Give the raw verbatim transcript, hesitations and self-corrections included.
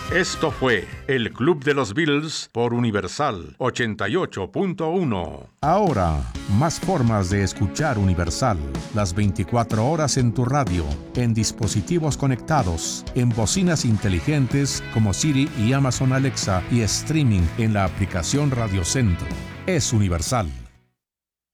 Esto fue El Club de los Beatles por Universal ochenta y ocho punto uno. Ahora, más formas de escuchar Universal. Las veinticuatro horas en tu radio, en dispositivos conectados, en bocinas inteligentes como Siri y Amazon Alexa y streaming en la aplicación Radio Centro. Es Universal.